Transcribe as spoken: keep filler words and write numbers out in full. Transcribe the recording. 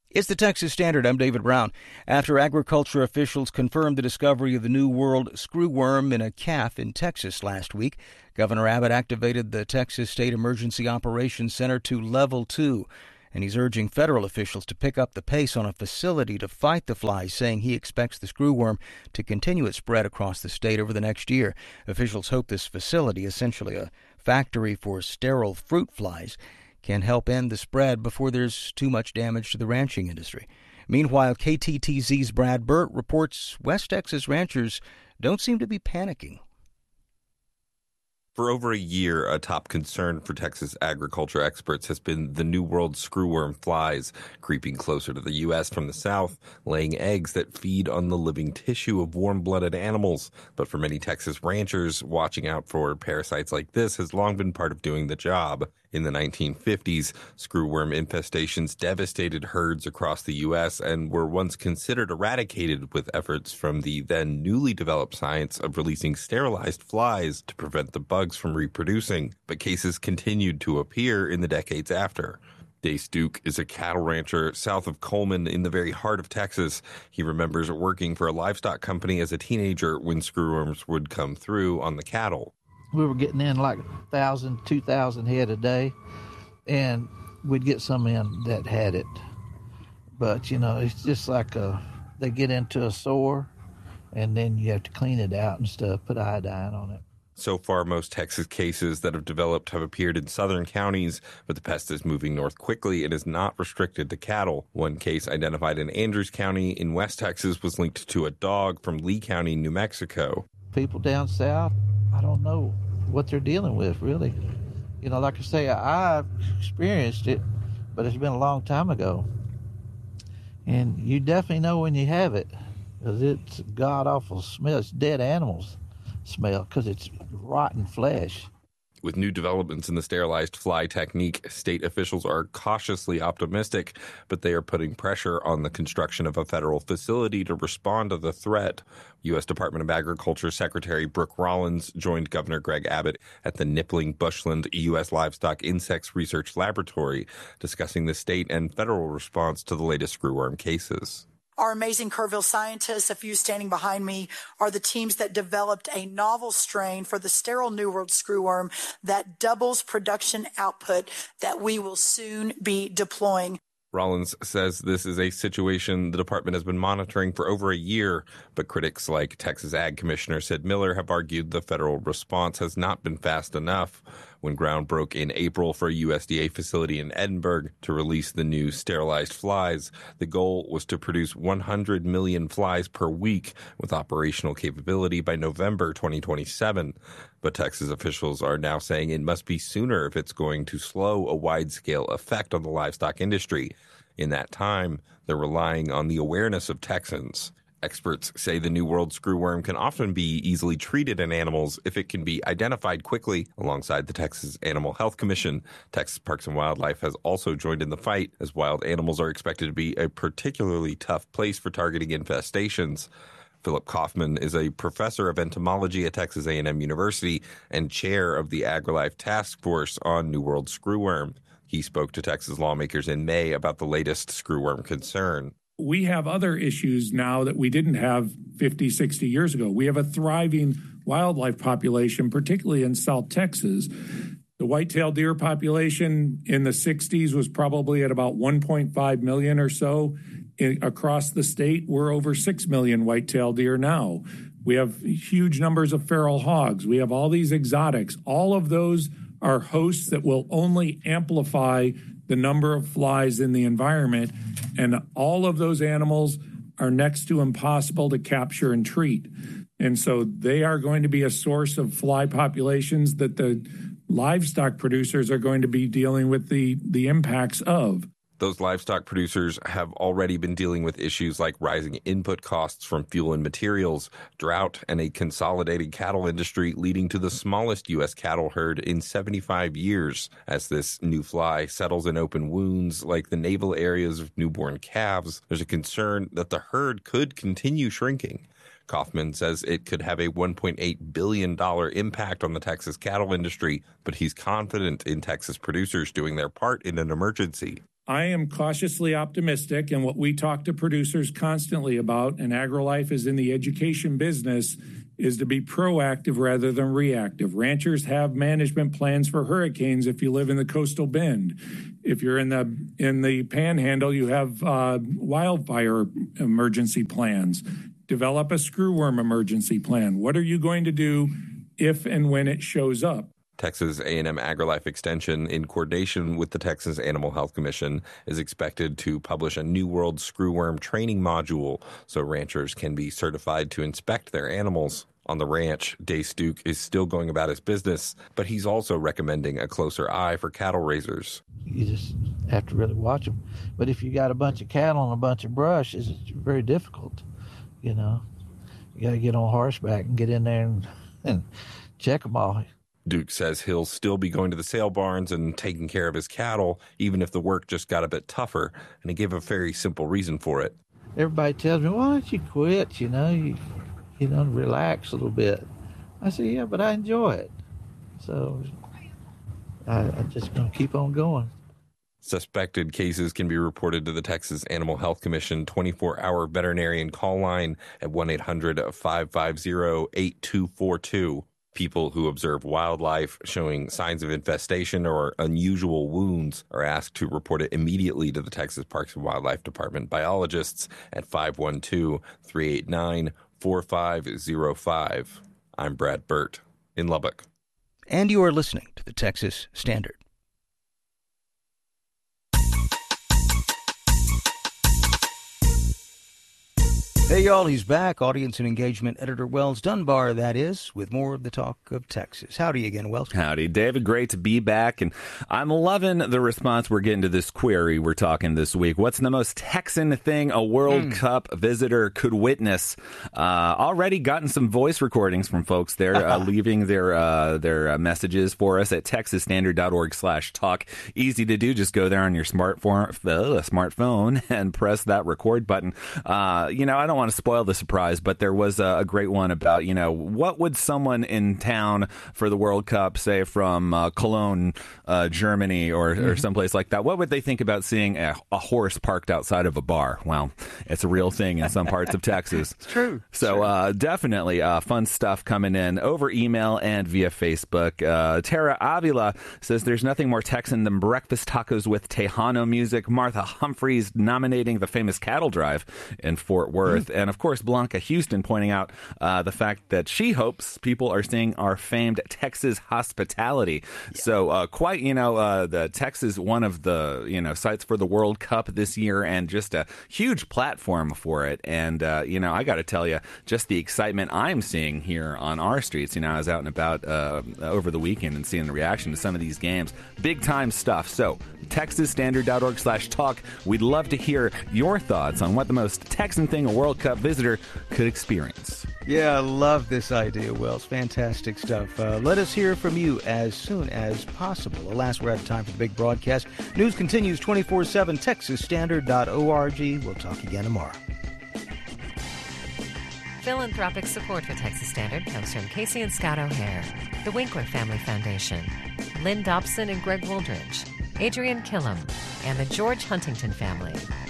It's the Texas Standard. I'm David Brown. After agriculture officials confirmed the discovery of the New World screwworm in a calf in Texas last week, Governor Abbott activated the Texas State Emergency Operations Center to level two, and he's urging federal officials to pick up the pace on a facility to fight the flies, saying he expects the screwworm to continue its spread across the state over the next year. Officials hope this facility, essentially a factory for sterile fruit flies, can help end the spread before there's too much damage to the ranching industry. Meanwhile, K T T Z's Brad Burt reports West Texas ranchers don't seem to be panicking. For over a year, a top concern for Texas agriculture experts has been the New World screwworm flies, creeping closer to the U S from the south, laying eggs that feed on the living tissue of warm-blooded animals. But for many Texas ranchers, watching out for parasites like this has long been part of doing the job. In the nineteen fifties, screwworm infestations devastated herds across the U S and were once considered eradicated with efforts from the then newly developed science of releasing sterilized flies to prevent the bugs from reproducing. But cases continued to appear in the decades after. Dace Duke is a cattle rancher south of Coleman in the very heart of Texas. He remembers working for a livestock company as a teenager when screwworms would come through on the cattle. We were getting in like one thousand, two thousand head a day, and we'd get some in that had it. But, you know, it's just like a, they get into a sore, and then you have to clean it out and stuff, put iodine on it. So far, most Texas cases that have developed have appeared in southern counties, but the pest is moving north quickly and is not restricted to cattle. One case identified in Andrews County in West Texas was linked to a dog from Lee County, New Mexico. People down south, I don't know what they're dealing with, really. You know, like I say, I've experienced it, but it's been a long time ago. And you definitely know when you have it, because it's god-awful smell. It's dead animals smell, because it's rotten flesh. With new developments in the sterilized fly technique, state officials are cautiously optimistic, but they are putting pressure on the construction of a federal facility to respond to the threat. U S Department of Agriculture Secretary Brooke Rollins joined Governor Greg Abbott at the Nippling Bushland U S Livestock Insects Research Laboratory, discussing the state and federal response to the latest screwworm cases. Our amazing Kerrville scientists, a few standing behind me, are the teams that developed a novel strain for the sterile New World screwworm that doubles production output that we will soon be deploying. Rollins says this is a situation the department has been monitoring for over a year, but critics like Texas Ag Commissioner Sid Miller have argued the federal response has not been fast enough. When ground broke in April for a U S D A facility in Edinburgh to release the new sterilized flies, the goal was to produce one hundred million flies per week with operational capability by November twenty twenty-seven. But Texas officials are now saying it must be sooner if it's going to slow a wide-scale effect on the livestock industry. In that time, they're relying on the awareness of Texans. Experts say the New World screwworm can often be easily treated in animals if it can be identified quickly. Alongside the Texas Animal Health Commission, Texas Parks and Wildlife has also joined in the fight, as wild animals are expected to be a particularly tough place for targeting infestations. Philip Kaufman is a professor of entomology at Texas A and M University and chair of the AgriLife Task Force on New World screwworm. He spoke to Texas lawmakers in May about the latest screwworm concern. We have other issues now that we didn't have fifty, sixty years ago. We have a thriving wildlife population, particularly in South Texas. The white-tailed deer population in the sixties was probably at about one point five million or so. In, across the state, we're over six million white-tailed deer now. We have huge numbers of feral hogs. We have all these exotics. All of those are hosts that will only amplify the number of flies in the environment, and all of those animals are next to impossible to capture and treat. And so they are going to be a source of fly populations that the livestock producers are going to be dealing with the, the impacts of. Those livestock producers have already been dealing with issues like rising input costs from fuel and materials, drought, and a consolidated cattle industry leading to the smallest U S cattle herd in seventy-five years. As this new fly settles in open wounds like the navel areas of newborn calves, there's a concern that the herd could continue shrinking. Kaufman says it could have a one point eight billion dollars impact on the Texas cattle industry, but he's confident in Texas producers doing their part in an emergency. I am cautiously optimistic, and what we talk to producers constantly about, and AgriLife is in the education business, is to be proactive rather than reactive. Ranchers have management plans for hurricanes if you live in the coastal bend. If you're in the in the panhandle, you have uh, wildfire emergency plans. Develop a screwworm emergency plan. What are you going to do if and when it shows up? Texas A and M AgriLife Extension, in coordination with the Texas Animal Health Commission, is expected to publish a New World screwworm training module so ranchers can be certified to inspect their animals. On the ranch, Dace Duke is still going about his business, but he's also recommending a closer eye for cattle raisers. You just have to really watch them. But if you got a bunch of cattle and a bunch of brush, it's very difficult, you know. You got to get on horseback and get in there and, and check them all. Duke says he'll still be going to the sale barns and taking care of his cattle, even if the work just got a bit tougher, and he gave a very simple reason for it. Everybody tells me, why don't you quit, you know, you, you know, relax a little bit. I say, yeah, but I enjoy it. So I, I'm just going to keep on going. Suspected cases can be reported to the Texas Animal Health Commission twenty-four hour veterinarian call line at one eight hundred five five zero eight two four two. People who observe wildlife showing signs of infestation or unusual wounds are asked to report it immediately to the Texas Parks and Wildlife Department biologists at five one two, three eight nine, four five zero five. I'm Brad Burt in Lubbock. And you are listening to the Texas Standard. Hey, y'all, he's back. Audience and Engagement Editor Wells Dunbar, that is, with more of the talk of Texas. Howdy again, Wells. Howdy, David. Great to be back. And I'm loving the response we're getting to this query we're talking this week. What's the most Texan thing a World mm. Cup visitor could witness? Uh, already gotten some voice recordings from folks there, uh, leaving their uh, their uh, messages for us at texas standard dot org slash talk. Easy to do. Just go there on your smartphone, uh, smartphone and press that record button. Uh, you know, I don't want to spoil the surprise, but there was a, a great one about, you know, what would someone in town for the World Cup, say from uh, Cologne, uh, Germany, or, mm-hmm. or someplace like that, what would they think about seeing a, a horse parked outside of a bar? Well, it's a real thing in some parts of Texas. It's true. So true. Uh, definitely uh, fun stuff coming in over email and via Facebook. Uh, Tara Avila says there's nothing more Texan than breakfast tacos with Tejano music. Martha Humphreys nominating the famous cattle drive in Fort Worth. Mm-hmm. And, of course, Blanca Houston pointing out uh, the fact that she hopes people are seeing our famed Texas hospitality. Yeah. So uh, quite, you know, uh, the Texas, one of the, you know, sites for the World Cup this year and just a huge platform for it. And, uh, you know, I got to tell you, just the excitement I'm seeing here on our streets. You know, I was out and about uh, over the weekend and seeing the reaction to some of these games. Big time stuff. So texas standard dot org slash talk. We'd love to hear your thoughts on what the most Texan thing a World Cup visitor could experience. Yeah, I love this idea, Wells. Fantastic stuff. Uh, let us hear from you as soon as possible. Alas, we're out of time for the big broadcast. News continues twenty-four seven, texas standard dot org. We'll talk again tomorrow. Philanthropic support for Texas Standard comes from Casey and Scott O'Hare, the Winkler Family Foundation, Lynn Dobson and Greg Wooldridge, Adrian Killam, and the George Huntington family.